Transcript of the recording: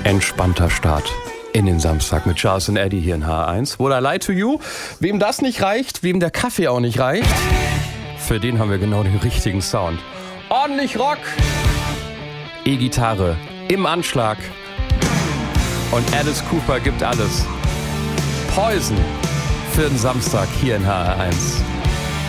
Entspannter Start in den Samstag mit Charles und Eddie hier in H1. Would I lie to you? Wem das nicht reicht, wem der Kaffee auch nicht reicht, für den haben wir genau den richtigen Sound. Ordentlich Rock, E-Gitarre im Anschlag und Alice Cooper gibt alles. Poison für den Samstag hier in HR1.